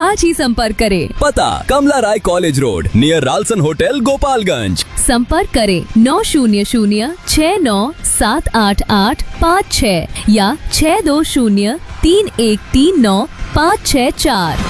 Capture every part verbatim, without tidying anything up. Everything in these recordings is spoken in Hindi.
आज ही संपर्क करें। पता कमला राय college road near Ralson hotel Gopalganj. संपर्क करें नौ शून्य शून्य छः नौ सात आठ आठ पाँच छः या छः दो शून्य तीन एक तीन नौ पाँच छः चार।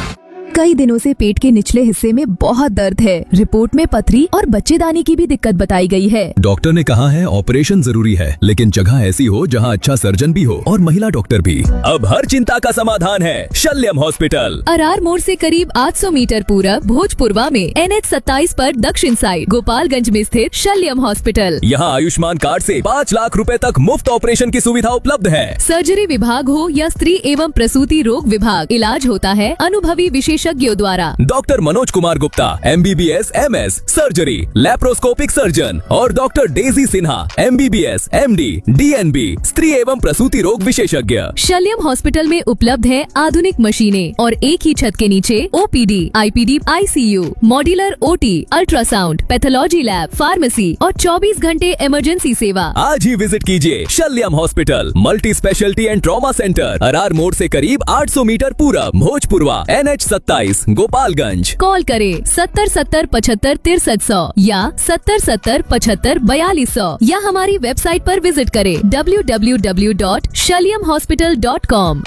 कई दिनों से पेट के निचले हिस्से में बहुत दर्द है। रिपोर्ट में पथरी और बच्चेदानी की भी दिक्कत बताई गई है। डॉक्टर ने कहा है ऑपरेशन जरूरी है, लेकिन जगह ऐसी हो जहां अच्छा सर्जन भी हो और महिला डॉक्टर भी। अब हर चिंता का समाधान है शल्यम हॉस्पिटल। अरार मोड़ से करीब आठ सौ मीटर पूरब भोजपुरवा में एन एच सत्ताईस पर दक्षिण साइड गोपालगंज में स्थित शल्यम हॉस्पिटल। यहाँ आयुष्मान कार्ड से पाँच लाख रुपए तक मुफ्त ऑपरेशन की सुविधा उपलब्ध है। सर्जरी विभाग हो या स्त्री एवं प्रसूति रोग विभाग, इलाज होता है अनुभवी विशेषज्ञों द्वारा। Doctor Manoj Kumar Gupta M B B S M S surgery laparoscopic surgeon और doctor Daisy Sinha M B B S M D D N B स्त्री एवं प्रसूति रोग विशेषज्ञ। शल्यम हॉस्पिटल में उपलब्ध है आधुनिक मशीनें और एक ही छत के नीचे O P D, I P D, I C you, modular O T, ultrasound, pathology lab, pharmacy और चौबीस घंटे इमरजेंसी सेवा। आज ही विजिट कीजिए शल्यम hospital, multi speciality and trauma centre, Arar मोड़ से करीब आठ सौ मीटर पूरब, भोजपुरवा, एन एच सत्ताईस, गोपालगंज। कॉल करें सत्तर सत्तर पचहत्तर तिरसठ सौ या सत्तर सत्तर पचहत्तर बयालीस सौ या हमारी वेबसाइट पर विजिट करें W W W dot शल्यम hospital dot com.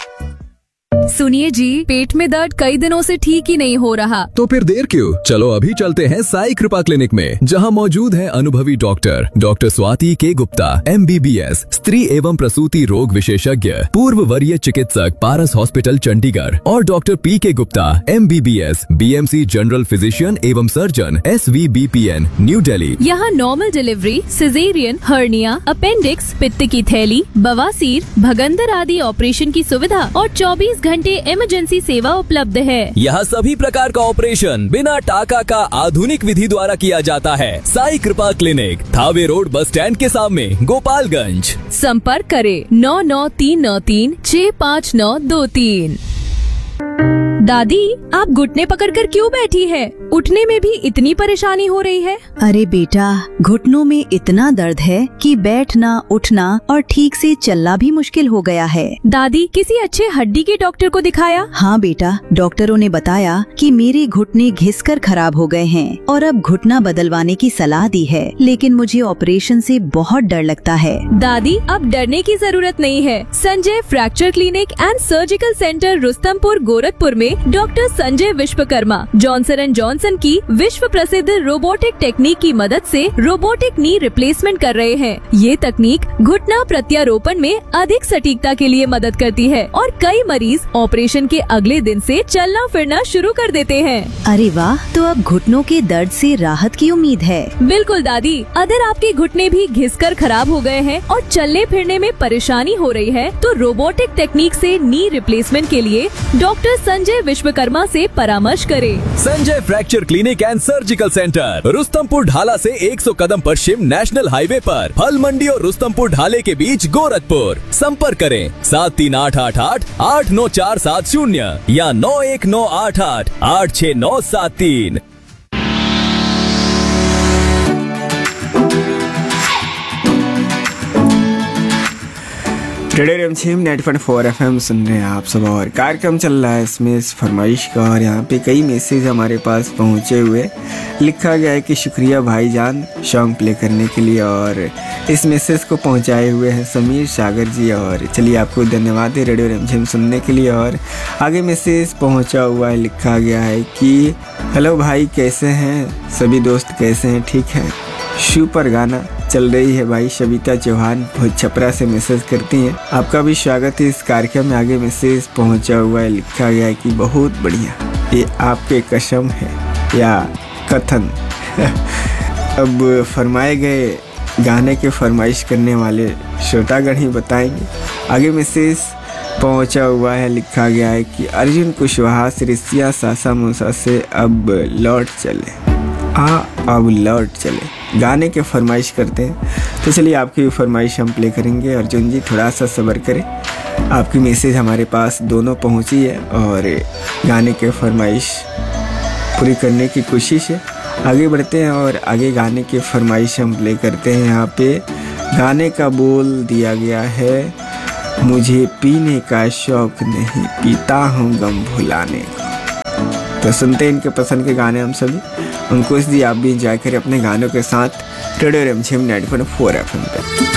सुनिए जी, पेट में दर्द कई दिनों से ठीक ही नहीं हो रहा। तो फिर देर क्यों, चलो अभी चलते हैं साई कृपा क्लिनिक में, जहां मौजूद है अनुभवी डॉक्टर डॉक्टर स्वाति के Gupta M B B S स्त्री एवं प्रसूति रोग विशेषज्ञ, पूर्व वरीय चिकित्सक पारस हॉस्पिटल चंडीगढ़, और डॉक्टर पी के Gupta M B B S B M C general physician एवं surgeon S V B P N new Delhi. यहाँ normal delivery, caesarean, hernia, appendix, पित्त की थैली, बवासीर, भगंदर आदि ऑपरेशन की सुविधा और चौबीस घंटे इमरजेंसी सेवा उपलब्ध है। यहाँ सभी प्रकार का ऑपरेशन बिना टाका का आधुनिक विधि द्वारा किया जाता है। साई कृपा clinic, Thawe road, bus stand के सामने, गोपालगंज। संपर्क करें नौ नौ तीन नौ तीन छः पाँच नौ दो तीन। दादी, आप घुटने पकड़कर क्यों बैठी है? उठने में भी इतनी परेशानी हो रही है? अरे बेटा, घुटनों में इतना दर्द है कि बैठना, उठना और ठीक से चलना भी मुश्किल हो गया है। दादी, किसी अच्छे हड्डी के डॉक्टर को दिखाया? हाँ बेटा, डॉक्टरों ने बताया कि मेरे घुटने घिसकर खराब हो गए हैं और अब घुटना बदलवाने की सलाह दी है, लेकिन मुझे ऑपरेशन से बहुत डर लगता है। दादी, अब डरने की जरूरत नहीं है। Sanjay fracture clinic and surgical centre Rustampur Gorakhpur में doctor Sanjay Vishwakarma Johnson and Johnson की विश्व प्रसिद्ध रोबोटिक टेक्निक की मदद से रोबोटिक नी रिप्लेसमेंट कर रहे हैं। ये तकनीक घुटना प्रत्यारोपण में अधिक सटीकता के लिए मदद करती है और कई मरीज ऑपरेशन के अगले दिन से चलना फिरना शुरू कर देते हैं। अरे वाह, तो अब घुटनों के दर्द से राहत की उम्मीद है। बिल्कुल दादी, अगर आपके घुटने भी घिसकर खराब हो गए हैं और चलने फिरने में परेशानी हो रही है, तो रोबोटिक टेक्निक से नी रिप्लेसमेंट के लिए डॉक्टर संजय विश्वकर्मा से परामर्श करें। Sanjay fracture clinic and surgical centre, Rustampur ढाला से सौ कदम पश्चिम नेशनल हाईवे पर, फल मंडी और रुस्तमपुर ढाले के बीच, गोरखपुर। संपर्क करें सात तीन आठ आठ आठ आठ नौ चार सात शून्य या नौ एक नौ आठ आठ आठ छह नौ सात तीन। रेडियो रिमझिम ninety point four F M सुन रहे हैं आप सब, और कार्यक्रम चल रहा है इसमें इस फरमाइश का, और यहाँ पे कई मैसेज हमारे पास पहुँचे हुए। लिखा गया है कि शुक्रिया भाईजान सॉन्ग प्ले करने के लिए, और इस मैसेज को पहुँचाए हुए हैं समीर सागर जी, और चलिए आपको धन्यवाद है रेडियो रिमझिम सुनने के लिए। और आगे मैसेज पहुँचा हुआ है, लिखा गया है कि हेलो भाई, कैसे हैं सभी दोस्त, कैसे हैं, ठीक है। शू पर गाना चल रही है भाई, सविता चौहान भुज छपरा से मैसेज करती हैं। आपका भी स्वागत है इस कार्यक्रम में। आगे मैसेज पहुंचा हुआ है, लिखा गया है कि बहुत बढ़िया, ये आपके कसम है या कथन। अब फरमाए गए गाने के फरमाइश करने वाले श्रोतागण ही बताएंगे। आगे मैसेज पहुंचा हुआ है, लिखा गया है कि अर्जुन कुशवाहा रिसिया सासा मूसा से अब लौट चले, हाँ अब लौट चले, गाने के फरमाइश करते हैं। तो चलिए आपकी फरमाइश हम प्ले करेंगे। अर्जुन जी थोड़ा सा सब्र करें, आपकी मैसेज हमारे पास दोनों पहुंची है और गाने के फरमाइश पूरी करने की कोशिश है। आगे बढ़ते हैं और आगे गाने की फरमाइश हम प्ले करते हैं। यहाँ पे गाने का बोल दिया गया है, मुझे पीने का शौक नहीं, पीता हूँ गम भुलाने का। तो सुनते हैं इनके पसंद के गाने हम सभी। अंकुश जी आप भी इंजॉय करें अपने गानों के साथ रेडियो रिमझिम ninety point four F M पे।